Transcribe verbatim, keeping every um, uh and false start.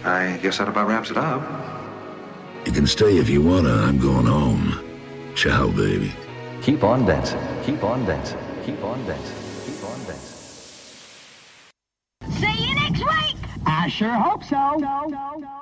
I guess that about wraps it up. You can stay if you wanna. I'm going home. Ciao, baby. Keep on dancing. Keep on dancing. Keep on dancing. Keep on dancing. See you next week. I sure hope so. No, no, no.